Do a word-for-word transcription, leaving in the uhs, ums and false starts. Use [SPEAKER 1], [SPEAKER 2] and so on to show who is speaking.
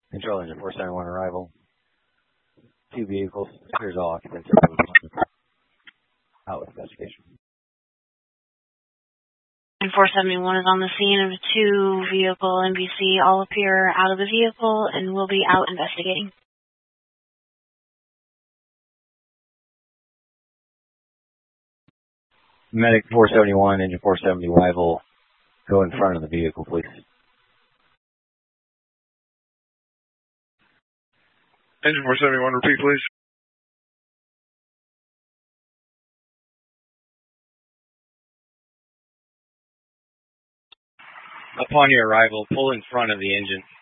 [SPEAKER 1] Control engine four seventy-one arrival. Two vehicles. Here's all occupants. Out with investigation.
[SPEAKER 2] And four seventy-one is on the scene of a two vehicle N B C. All appear out of the vehicle and will be out investigating.
[SPEAKER 1] Medic four seventy-one, engine four seventy arrival. Go in front of the vehicle, please.
[SPEAKER 3] Engine four seventy-one, repeat, please.
[SPEAKER 1] Upon your arrival, pull in front of the engine.